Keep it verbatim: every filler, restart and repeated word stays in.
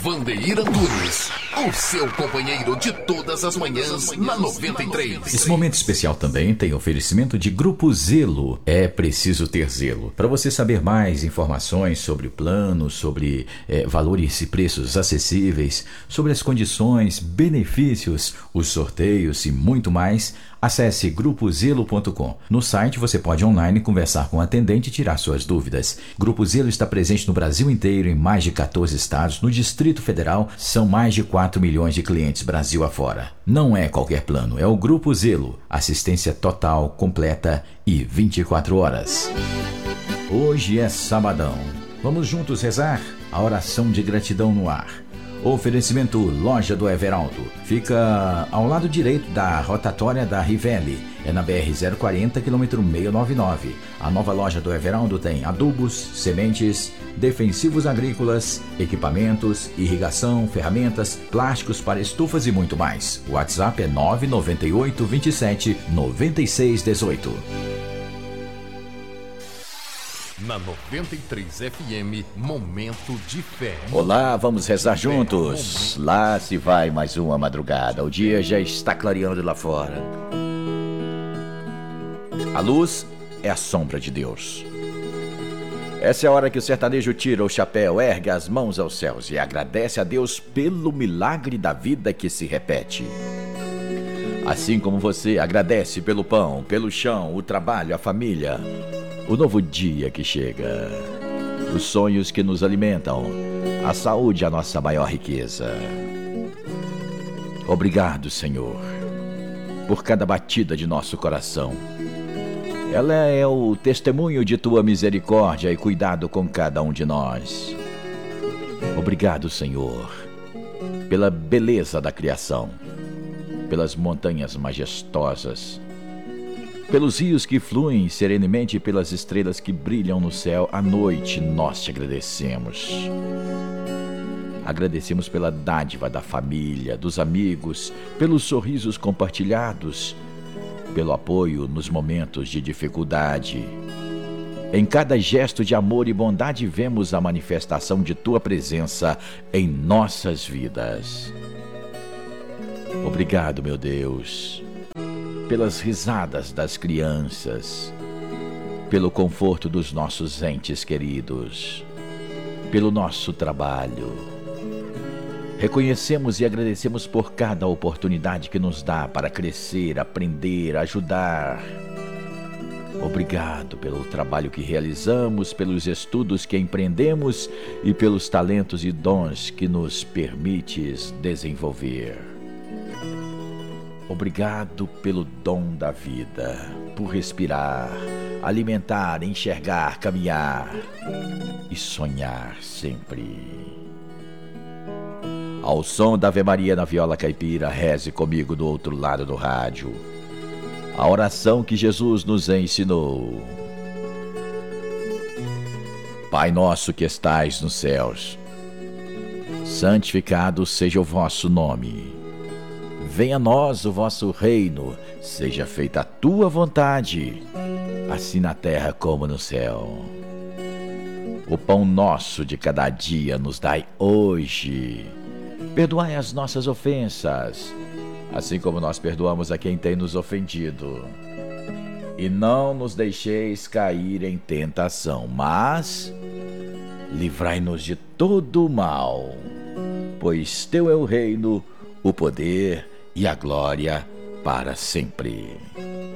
Vandeir Antunes, o seu companheiro de todas as manhãs na noventa e três. Esse momento especial também tem oferecimento de Grupo Zelo. É preciso ter zelo. Para você saber mais informações sobre o plano, sobre é, valores e preços acessíveis, sobre as condições, benefícios, os sorteios e muito mais, acesse grupo zelo ponto com. No site você pode online conversar com o atendente e tirar suas dúvidas. Grupo Zelo está presente no Brasil inteiro, em mais de quatorze estados. No Distrito Federal são mais de quatro milhões de clientes Brasil afora. Não é qualquer plano, é o Grupo Zelo. Assistência total, completa e vinte e quatro horas. Hoje é sabadão. Vamos juntos rezar a oração de gratidão no ar. Oferecimento Loja do Everaldo. Fica ao lado direito da rotatória da Rivelli. É na B R zero quarenta, quilômetro seiscentos e noventa e nove. A nova Loja do Everaldo tem adubos, sementes, defensivos agrícolas, equipamentos, irrigação, ferramentas, plásticos para estufas e muito mais. O WhatsApp é nove nove oito, vinte e sete, noventa e seis, dezoito. Na noventa e três F M, Momento de Fé. Olá, vamos rezar juntos. Lá se vai mais uma madrugada. O dia já está clareando lá fora. A luz é a sombra de Deus. Essa é a hora que o sertanejo tira o chapéu, ergue as mãos aos céus e agradece a Deus pelo milagre da vida que se repete. Assim como você agradece pelo pão, pelo chão, o trabalho, a família, o novo dia que chega, os sonhos que nos alimentam, a saúde, a nossa maior riqueza. Obrigado, Senhor, por cada batida de nosso coração. Ela é o testemunho de tua misericórdia e cuidado com cada um de nós. Obrigado, Senhor, pela beleza da criação, pelas montanhas majestosas, pelos rios que fluem serenamente e pelas estrelas que brilham no céu. À noite nós te agradecemos. Agradecemos pela dádiva da família, dos amigos, pelos sorrisos compartilhados, pelo apoio nos momentos de dificuldade. Em cada gesto de amor e bondade vemos a manifestação de tua presença em nossas vidas. Obrigado, meu Deus, pelas risadas das crianças, pelo conforto dos nossos entes queridos, pelo nosso trabalho. Reconhecemos e agradecemos por cada oportunidade que nos dá para crescer, aprender, ajudar. Obrigado pelo trabalho que realizamos, pelos estudos que empreendemos e pelos talentos e dons que nos permites desenvolver. Obrigado pelo dom da vida, por respirar, alimentar, enxergar, caminhar e sonhar sempre. Ao som da Ave Maria na viola caipira, reze comigo do outro lado do rádio a oração que Jesus nos ensinou. Pai nosso que estais nos céus, santificado seja o vosso nome. Venha a nós o vosso reino, seja feita a tua vontade, assim na terra como no céu. O pão nosso de cada dia nos dai hoje. Perdoai as nossas ofensas, assim como nós perdoamos a quem tem nos ofendido. E não nos deixeis cair em tentação, mas livrai-nos de todo o mal, pois teu é o reino, o poder e a glória para sempre.